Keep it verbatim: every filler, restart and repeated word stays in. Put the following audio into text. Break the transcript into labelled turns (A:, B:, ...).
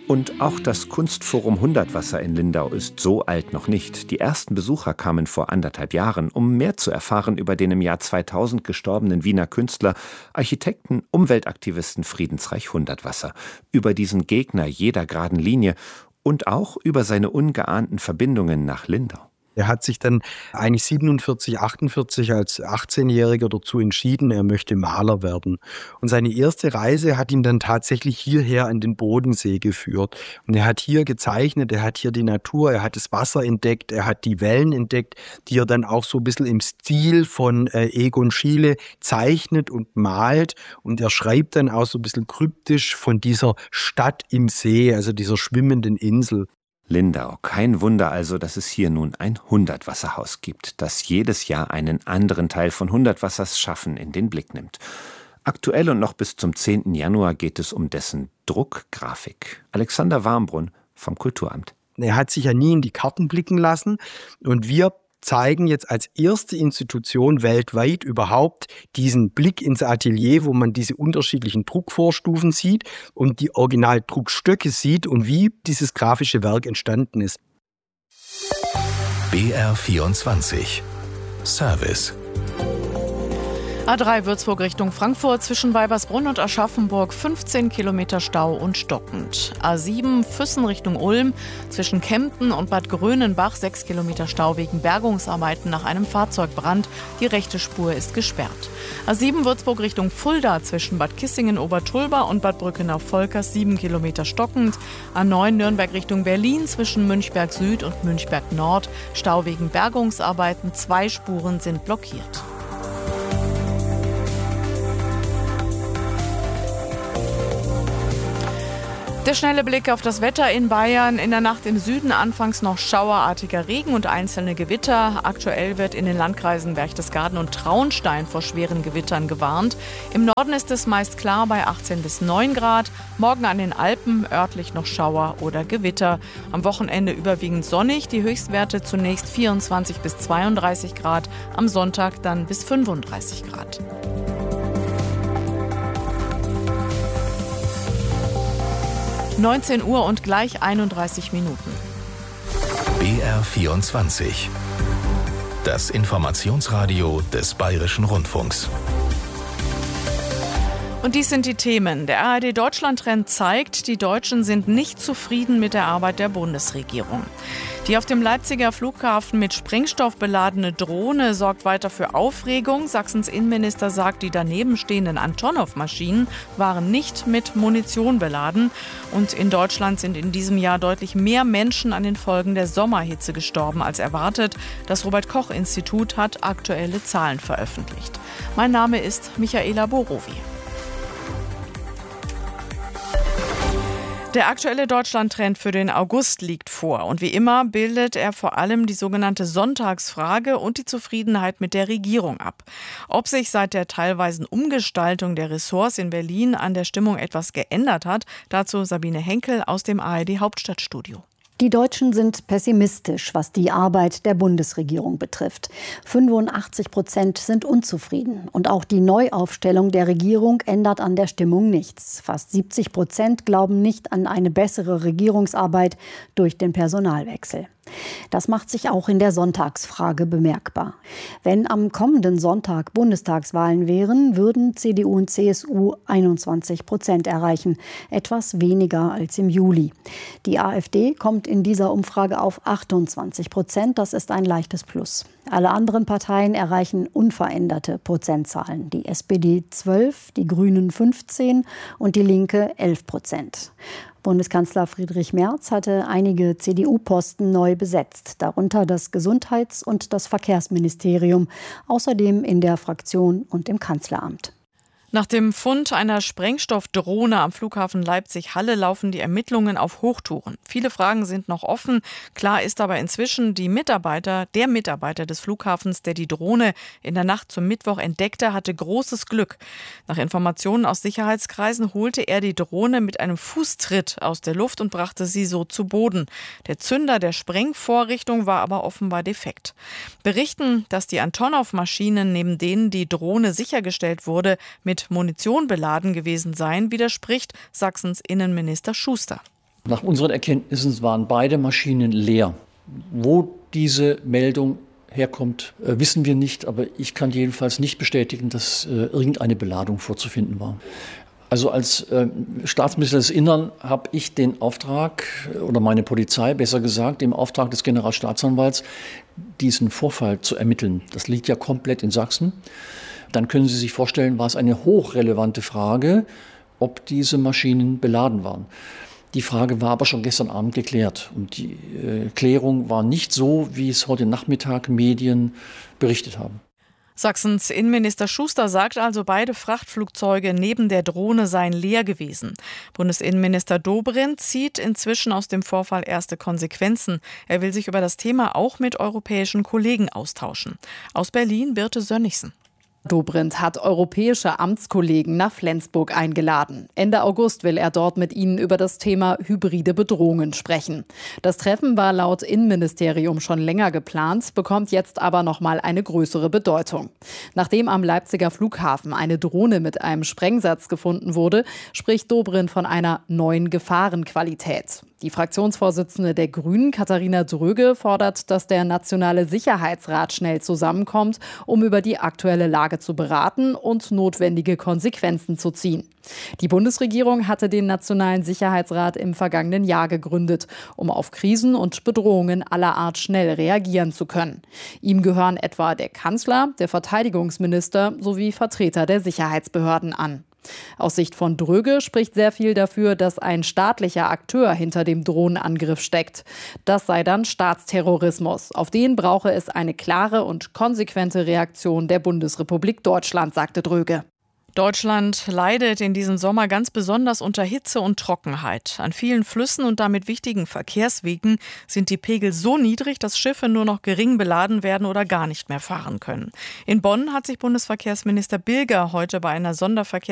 A: Und auch das Kunstforum Hundertwasser in Lindau ist so alt noch nicht. Die ersten Besucher kamen vor anderthalb Jahren, um mehr zu erfahren über den im Jahr zweitausend gestorbenen Wiener Künstler, Architekten, Umweltaktivisten Friedensreich Hundertwasser, über diesen Gegner jeder geraden Linie und auch über seine ungeahnten Verbindungen nach Lindau.
B: Er hat sich dann eigentlich siebenundvierzig, achtundvierzig als achtzehnjähriger dazu entschieden, er möchte Maler werden. Und seine erste Reise hat ihn dann tatsächlich hierher an den Bodensee geführt. Und er hat hier gezeichnet, er hat hier die Natur, er hat das Wasser entdeckt, er hat die Wellen entdeckt, die er dann auch so ein bisschen im Stil von äh, Egon Schiele zeichnet und malt. Und er schreibt dann auch so ein bisschen kryptisch von dieser Stadt im See, also dieser schwimmenden Insel.
A: Lindau, kein Wunder also, dass es hier nun ein Hundertwasserhaus gibt, das jedes Jahr einen anderen Teil von Hundertwassers Schaffen in den Blick nimmt. Aktuell und noch bis zum zehnten Januar geht es um dessen Druckgrafik. Alexander Warmbrunn vom Kulturamt.
B: Er hat sich ja nie in die Karten blicken lassen und wir zeigen jetzt als erste Institution weltweit überhaupt diesen Blick ins Atelier, wo man diese unterschiedlichen Druckvorstufen sieht und die Originaldruckstöcke sieht und wie dieses grafische Werk entstanden ist.
C: B R vierundzwanzig Service.
D: A drei Würzburg Richtung Frankfurt zwischen Weibersbrunn und Aschaffenburg fünfzehn Kilometer Stau und stockend. A sieben Füssen Richtung Ulm zwischen Kempten und Bad Grönenbach sechs Kilometer Stau wegen Bergungsarbeiten nach einem Fahrzeugbrand. Die rechte Spur ist gesperrt. A sieben Würzburg Richtung Fulda zwischen Bad Kissingen-Obertulba und Bad Brückenau-Volkers sieben Kilometer stockend. A neun Nürnberg Richtung Berlin zwischen Münchberg Süd und Münchberg Nord. Stau wegen Bergungsarbeiten. Zwei Spuren sind blockiert. Der schnelle Blick auf das Wetter in Bayern. In der Nacht im Süden anfangs noch schauerartiger Regen und einzelne Gewitter. Aktuell wird in den Landkreisen Berchtesgaden und Traunstein vor schweren Gewittern gewarnt. Im Norden ist es meist klar bei achtzehn bis neun Grad. Morgen an den Alpen örtlich noch Schauer oder Gewitter. Am Wochenende überwiegend sonnig. Die Höchstwerte zunächst vierundzwanzig bis zweiunddreißig Grad. Am Sonntag dann bis fünfunddreißig Grad. neunzehn Uhr und gleich einunddreißig Minuten.
C: B R vierundzwanzig. Das Informationsradio des Bayerischen Rundfunks.
D: Und dies sind die Themen. Der A R D-Deutschland-Trend zeigt, die Deutschen sind nicht zufrieden mit der Arbeit der Bundesregierung. Die auf dem Leipziger Flughafen mit Sprengstoff beladene Drohne sorgt weiter für Aufregung. Sachsens Innenminister sagt, die daneben stehenden Antonov-Maschinen waren nicht mit Munition beladen. Und in Deutschland sind in diesem Jahr deutlich mehr Menschen an den Folgen der Sommerhitze gestorben als erwartet. Das Robert-Koch-Institut hat aktuelle Zahlen veröffentlicht. Mein Name ist Michaela Borowi. Der aktuelle Deutschland-Trend für den August liegt vor. Und wie immer bildet er vor allem die sogenannte Sonntagsfrage und die Zufriedenheit mit der Regierung ab. Ob sich seit der teilweisen Umgestaltung der Ressorts in Berlin an der Stimmung etwas geändert hat, dazu Sabine Henkel aus dem A R D-Hauptstadtstudio.
E: Die Deutschen sind pessimistisch, was die Arbeit der Bundesregierung betrifft. fünfundachtzig Prozent sind unzufrieden. Und auch die Neuaufstellung der Regierung ändert an der Stimmung nichts. Fast siebzig Prozent glauben nicht an eine bessere Regierungsarbeit durch den Personalwechsel. Das macht sich auch in der Sonntagsfrage bemerkbar. Wenn am kommenden Sonntag Bundestagswahlen wären, würden C D U und C S U einundzwanzig Prozent erreichen, etwas weniger als im Juli. Die AfD kommt in dieser Umfrage auf achtundzwanzig Prozent, das ist ein leichtes Plus. Alle anderen Parteien erreichen unveränderte Prozentzahlen. Die S P D zwölf, die Grünen fünfzehn und die Linke elf Prozent. Bundeskanzler Friedrich Merz hatte einige C D U-Posten neu besetzt, darunter das Gesundheits- und das Verkehrsministerium, außerdem in der Fraktion und im Kanzleramt.
D: Nach dem Fund einer Sprengstoffdrohne am Flughafen Leipzig-Halle laufen die Ermittlungen auf Hochtouren. Viele Fragen sind noch offen. Klar ist aber inzwischen, die Mitarbeiter, der Mitarbeiter des Flughafens, der die Drohne in der Nacht zum Mittwoch entdeckte, hatte großes Glück. Nach Informationen aus Sicherheitskreisen holte er die Drohne mit einem Fußtritt aus der Luft und brachte sie so zu Boden. Der Zünder der Sprengvorrichtung war aber offenbar defekt. Berichten, dass die Antonov-Maschinen, neben denen die Drohne sichergestellt wurde, mit Munition beladen gewesen seien, widerspricht Sachsens Innenminister Schuster.
F: Nach unseren Erkenntnissen waren beide Maschinen leer. Wo diese Meldung herkommt, wissen wir nicht, aber ich kann jedenfalls nicht bestätigen, dass irgendeine Beladung vorzufinden war. Also als äh, Staatsminister des Innern habe ich den Auftrag, oder meine Polizei besser gesagt, im Auftrag des Generalstaatsanwalts, diesen Vorfall zu ermitteln. Das liegt ja komplett in Sachsen. Dann können Sie sich vorstellen, war es eine hochrelevante Frage, ob diese Maschinen beladen waren. Die Frage war aber schon gestern Abend geklärt. Und die äh, Klärung war nicht so, wie es heute Nachmittag Medien berichtet haben.
D: Sachsens Innenminister Schuster sagt also, beide Frachtflugzeuge neben der Drohne seien leer gewesen. Bundesinnenminister Dobrindt zieht inzwischen aus dem Vorfall erste Konsequenzen. Er will sich über das Thema auch mit europäischen Kollegen austauschen. Aus Berlin Birte Sönnigsen.
G: Dobrindt hat europäische Amtskollegen nach Flensburg eingeladen. Ende August will er dort mit ihnen über das Thema hybride Bedrohungen sprechen. Das Treffen war laut Innenministerium schon länger geplant, bekommt jetzt aber noch mal eine größere Bedeutung. Nachdem am Leipziger Flughafen eine Drohne mit einem Sprengsatz gefunden wurde, spricht Dobrindt von einer neuen Gefahrenqualität. Die Fraktionsvorsitzende der Grünen, Katharina Dröge, fordert, dass der Nationale Sicherheitsrat schnell zusammenkommt, um über die aktuelle Lage zu beraten und notwendige Konsequenzen zu ziehen. Die Bundesregierung hatte den Nationalen Sicherheitsrat im vergangenen Jahr gegründet, um auf Krisen und Bedrohungen aller Art schnell reagieren zu können. Ihm gehören etwa der Kanzler, der Verteidigungsminister sowie Vertreter der Sicherheitsbehörden an. Aus Sicht von Dröge spricht sehr viel dafür, dass ein staatlicher Akteur hinter dem Drohnenangriff steckt. Das sei dann Staatsterrorismus. Auf den brauche es eine klare und konsequente Reaktion der Bundesrepublik Deutschland, sagte Dröge.
D: Deutschland leidet in diesem Sommer ganz besonders unter Hitze und Trockenheit. An vielen Flüssen und damit wichtigen Verkehrswegen sind die Pegel so niedrig, dass Schiffe nur noch gering beladen werden oder gar nicht mehr fahren können. In Bonn hat sich Bundesverkehrsminister Bilger heute bei einer Sonderverkehrs-